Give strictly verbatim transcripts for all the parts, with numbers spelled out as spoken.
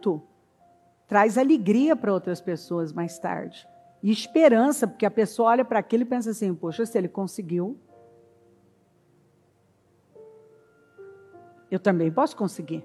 fruto, traz alegria para outras pessoas mais tarde. E esperança, porque a pessoa olha para aquilo e pensa assim, poxa, se ele conseguiu, eu também posso conseguir.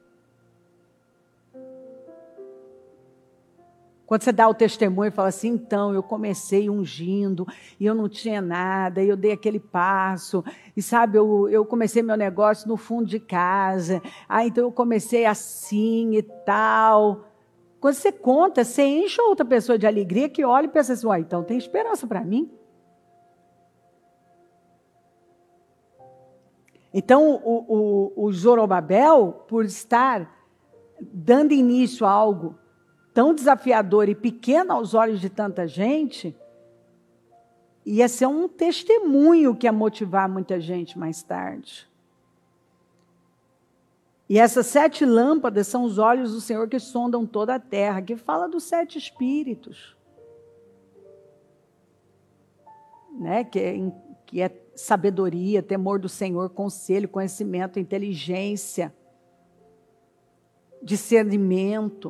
Quando você dá o testemunho e fala assim, então, eu comecei ungindo, e eu não tinha nada, e eu dei aquele passo, e sabe, eu, eu comecei meu negócio no fundo de casa, ah, então eu comecei assim e tal. Quando você conta, você enche outra pessoa de alegria que olha e pensa assim, uai, então tem esperança para mim? Então, o, o, o Zorobabel, por estar dando início a algo tão desafiador e pequeno aos olhos de tanta gente, ia ser um testemunho que ia motivar muita gente mais tarde. E essas sete lâmpadas são os olhos do Senhor que sondam toda a terra, que fala dos sete espíritos, né? que, é, que é sabedoria, temor do Senhor, conselho, conhecimento, inteligência, discernimento,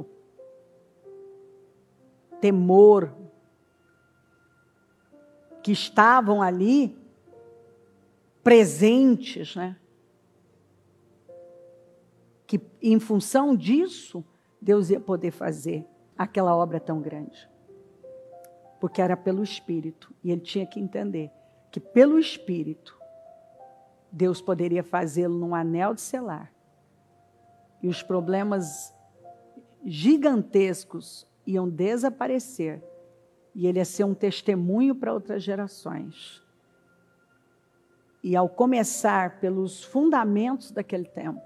temor, que estavam ali presentes, né? Que em função disso, Deus ia poder fazer aquela obra tão grande. Porque era pelo Espírito, e ele tinha que entender que pelo Espírito, Deus poderia fazê-lo num anel de selar. E os problemas gigantescos iam desaparecer. E ele ia ser um testemunho para outras gerações. E ao começar pelos fundamentos daquele templo,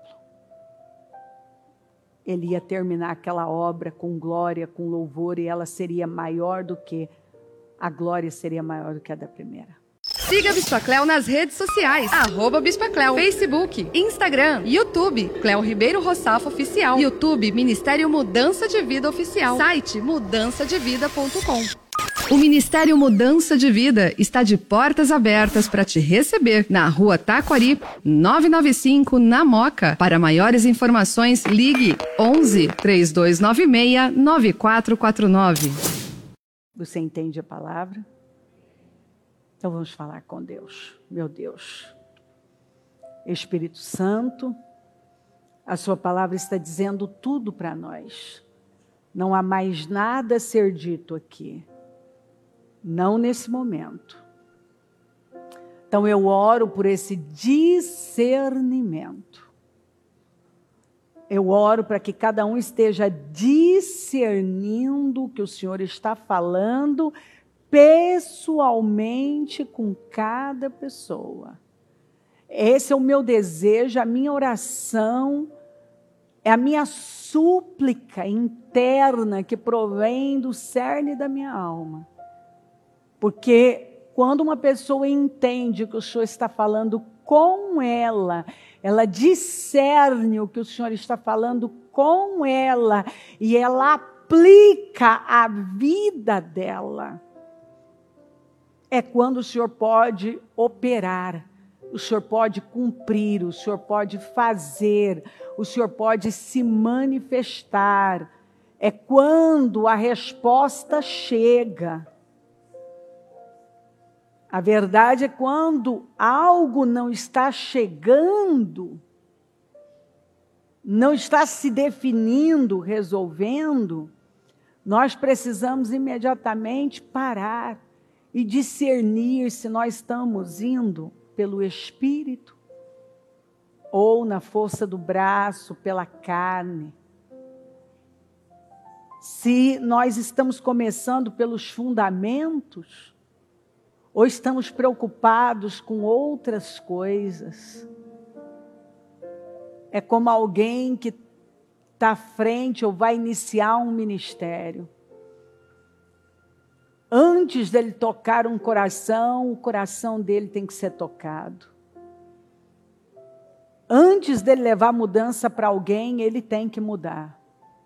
ele ia terminar aquela obra com glória, com louvor, e ela seria maior do que, a glória seria maior do que a da primeira. Siga a Bispa Cleo nas redes sociais, arroba Bispa Cleo, Facebook, Instagram, YouTube, Cleo Ribeiro Rossafo Oficial, YouTube, Ministério Mudança de Vida Oficial, site mudança de vida ponto com. O Ministério Mudança de Vida está de portas abertas para te receber na Rua Taquari, novecentos e noventa e cinco, na Moca. Para maiores informações, ligue onze, três dois nove seis, nove quatro quatro nove. Você entende a palavra? Então vamos falar com Deus. Meu Deus, Espírito Santo, a sua palavra está dizendo tudo para nós. Não há mais nada a ser dito aqui. Não nesse momento. Então eu oro por esse discernimento. Eu oro para que cada um esteja discernindo o que o Senhor está falando pessoalmente com cada pessoa. Esse é o meu desejo, a minha oração, é a minha súplica interna que provém do cerne da minha alma. Porque quando uma pessoa entende que o Senhor está falando com ela, ela discerne o que o Senhor está falando com ela e ela aplica a vida dela. É quando o Senhor pode operar, o Senhor pode cumprir, o Senhor pode fazer, o Senhor pode se manifestar. É quando a resposta chega. A verdade é quando algo não está chegando, não está se definindo, resolvendo, nós precisamos imediatamente parar e discernir se nós estamos indo pelo Espírito ou na força do braço, pela carne. Se nós estamos começando pelos fundamentos, ou estamos preocupados com outras coisas. É como alguém que está à frente ou vai iniciar um ministério. Antes dele tocar um coração, o coração dele tem que ser tocado. Antes dele levar mudança para alguém, ele tem que mudar.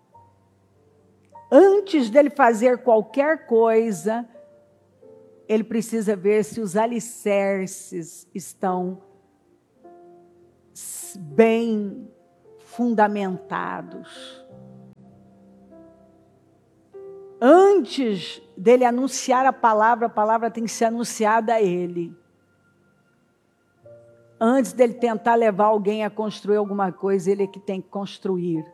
Antes dele fazer qualquer coisa, ele precisa ver se os alicerces estão bem fundamentados. antes dele anunciar a palavra, a palavra tem que ser anunciada a ele. Antes dele tentar levar alguém a construir alguma coisa, ele é que tem que construir.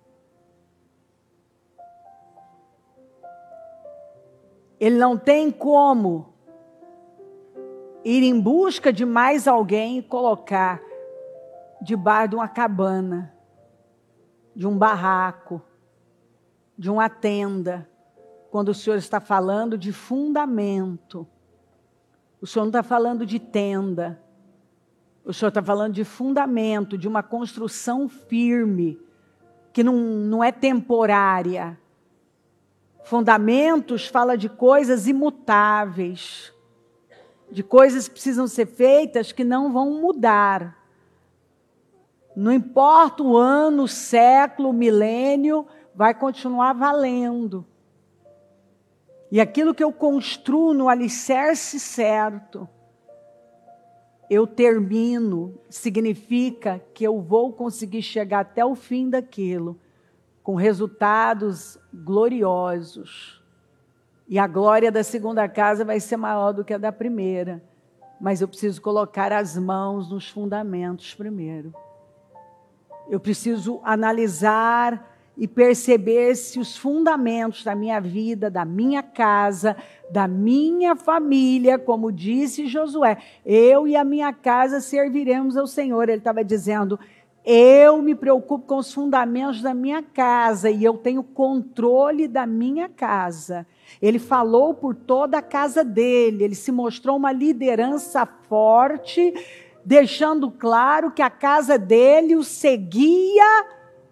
Ele não tem como ir em busca de mais alguém e colocar debaixo de uma cabana, de um barraco, de uma tenda, quando o Senhor está falando de fundamento. O Senhor não está falando de tenda. O Senhor está falando de fundamento, de uma construção firme, que não, não é temporária. Fundamentos fala de coisas imutáveis, de coisas que precisam ser feitas que não vão mudar. Não importa o ano, o século, o milênio, vai continuar valendo. E aquilo que eu construo no alicerce certo, eu termino, significa que eu vou conseguir chegar até o fim daquilo, com resultados gloriosos. E a glória da segunda casa vai ser maior do que a da primeira. Mas eu preciso colocar as mãos nos fundamentos primeiro. Eu preciso analisar e perceber se os fundamentos da minha vida, da minha casa, da minha família, como disse Josué, eu e a minha casa serviremos ao Senhor. Ele estava dizendo, eu me preocupo com os fundamentos da minha casa e eu tenho controle da minha casa. Ele falou por toda a casa dele, ele se mostrou uma liderança forte, deixando claro que a casa dele o seguia,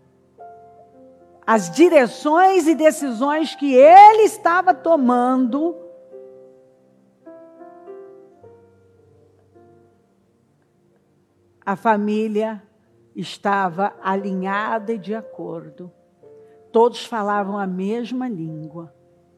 as direções e decisões que ele estava tomando, a família estava alinhada e de acordo. Todos falavam a mesma língua.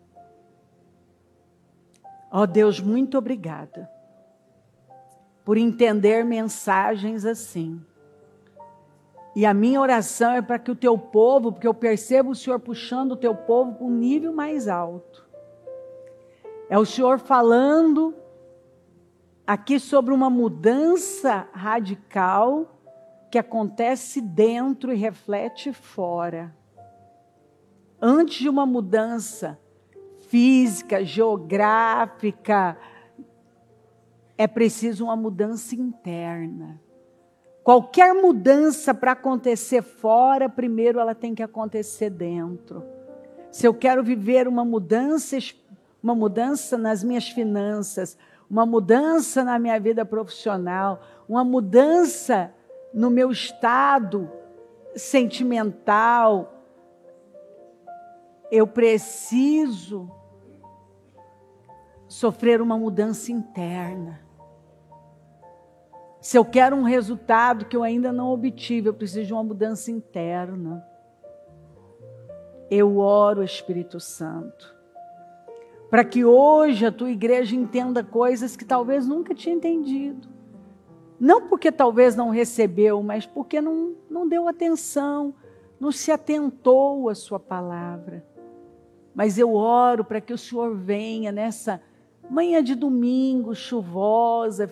Ó oh Deus, muito obrigada por entender mensagens assim. E a minha oração é para que o teu povo, porque eu percebo o Senhor puxando o teu povo para um nível mais alto. É o Senhor falando aqui sobre uma mudança radical que acontece dentro e reflete fora. Antes de uma mudança física, geográfica, é preciso uma mudança interna. Qualquer mudança para acontecer fora, primeiro ela tem que acontecer dentro. Se eu quero viver uma mudança, uma mudança nas minhas finanças, uma mudança na minha vida profissional, uma mudança no meu estado sentimental, eu preciso sofrer uma mudança interna. Se eu quero um resultado que eu ainda não obtive, eu preciso de uma mudança interna. Eu oro, Espírito Santo, para que hoje a tua igreja entenda coisas que talvez nunca tinha entendido. Não porque talvez não recebeu, mas porque não, não deu atenção, não se atentou à sua palavra. Mas eu oro para que o Senhor venha nessa manhã de domingo, chuvosa,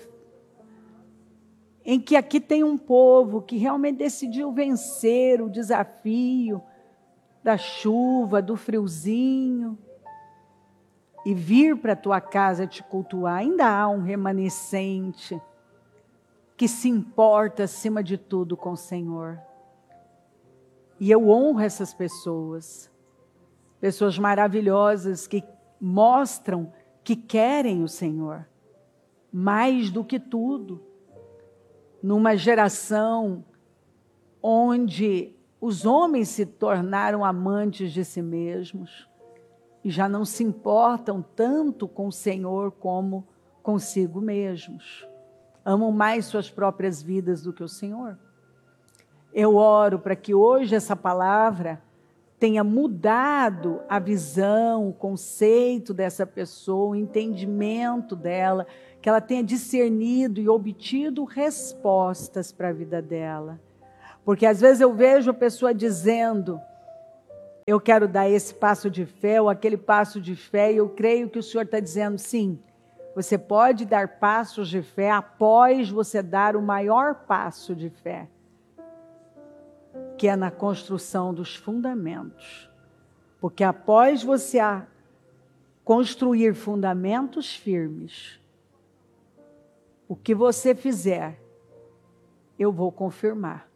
em que aqui tem um povo que realmente decidiu vencer o desafio da chuva, do friozinho, e vir para a tua casa te cultuar. Ainda há um remanescente que se importa acima de tudo com o Senhor. E eu honro essas pessoas, pessoas maravilhosas que mostram que querem o Senhor, mais do que tudo. Numa geração onde os homens se tornaram amantes de si mesmos e já não se importam tanto com o Senhor como consigo mesmos. Amam mais suas próprias vidas do que o Senhor. Eu oro para que hoje essa palavra tenha mudado a visão, o conceito dessa pessoa, o entendimento dela, que ela tenha discernido e obtido respostas para a vida dela. Porque às vezes eu vejo a pessoa dizendo, eu quero dar esse passo de fé ou aquele passo de fé, e eu creio que o Senhor está dizendo sim. Você pode dar passos de fé após você dar o maior passo de fé, que é na construção dos fundamentos. Porque após você construir fundamentos firmes, o que você fizer, eu vou confirmar.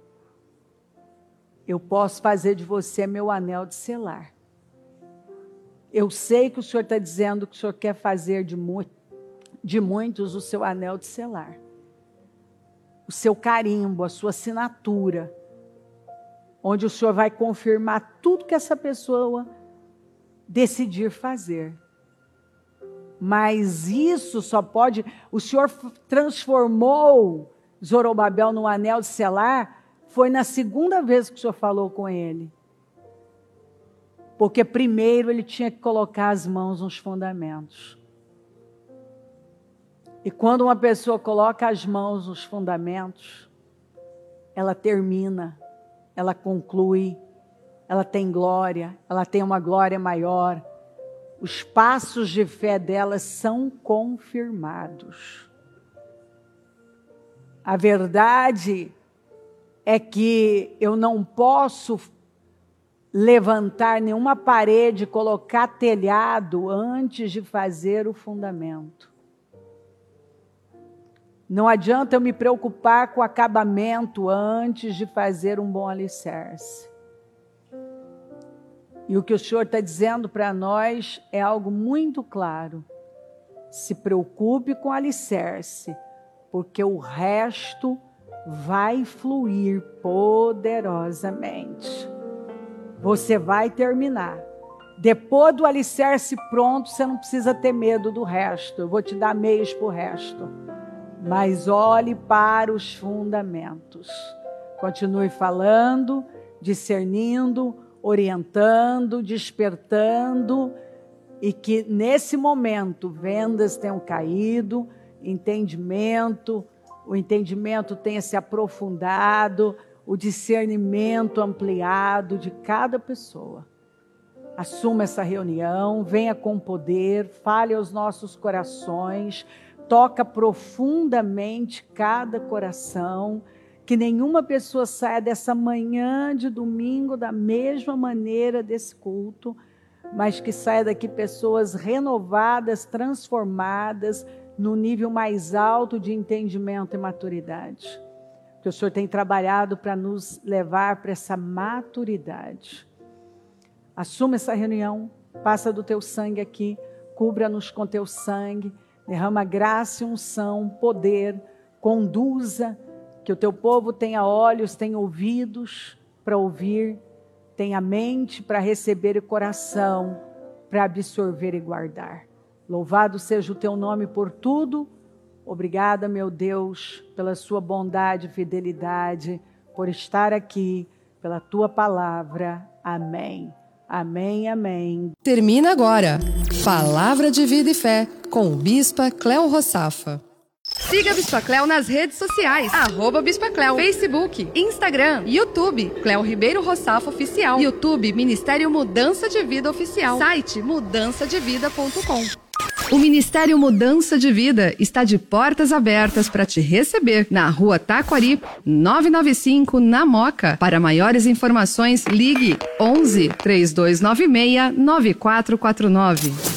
Eu posso fazer de você meu anel de selar. Eu sei que o Senhor está dizendo que o Senhor quer fazer de, mu- de muitos o seu anel de selar. O seu carimbo, a sua assinatura. Onde o Senhor vai confirmar tudo que essa pessoa decidir fazer. Mas isso só pode... O Senhor transformou Zorobabel num anel de selar, foi na segunda vez que o Senhor falou com ele. Porque primeiro ele tinha que colocar as mãos nos fundamentos. E quando uma pessoa coloca as mãos nos fundamentos, ela termina, ela conclui, ela tem glória, ela tem uma glória maior. Os passos de fé dela são confirmados. A verdade é que eu não posso levantar nenhuma parede, colocar telhado antes de fazer o fundamento. Não adianta eu me preocupar com o acabamento antes de fazer um bom alicerce. E o que o Senhor está dizendo para nós é algo muito claro. Se preocupe com o alicerce, porque o resto vai fluir poderosamente. Você vai terminar. Depois do alicerce pronto, você não precisa ter medo do resto. Eu vou te dar meios para o resto. Mas olhe para os fundamentos. Continue falando, discernindo, orientando, despertando. E que nesse momento vendas tenham caído, entendimento, o entendimento tenha se aprofundado, o discernimento ampliado de cada pessoa. Assuma essa reunião, venha com poder, fale aos nossos corações, toca profundamente cada coração, que nenhuma pessoa saia dessa manhã de domingo da mesma maneira desse culto, mas que saia daqui pessoas renovadas, transformadas, no nível mais alto de entendimento e maturidade. Que o Senhor tem trabalhado para nos levar para essa maturidade. Assuma essa reunião, passa do teu sangue aqui, cubra-nos com teu sangue, derrama graça e unção, poder, conduza, que o teu povo tenha olhos, tenha ouvidos para ouvir, tenha mente para receber e coração para absorver e guardar. Louvado seja o teu nome por tudo. Obrigada, meu Deus, pela sua bondade e fidelidade, por estar aqui, pela tua palavra. Amém. Amém, amém. Termina agora. Palavra de Vida e Fé, com Bispa Cléo Rossafa. Siga a Bispa Cléo nas redes sociais, arroba Bispa Cléo, Facebook, Instagram, YouTube, Cléo Ribeiro Rossafa Oficial, YouTube, Ministério Mudança de Vida Oficial, site mudança de vida ponto com. O Ministério Mudança de Vida está de portas abertas para te receber na Rua Taquari, novecentos e noventa e cinco, na Moca. Para maiores informações, ligue onze, três dois nove seis, nove quatro quatro nove.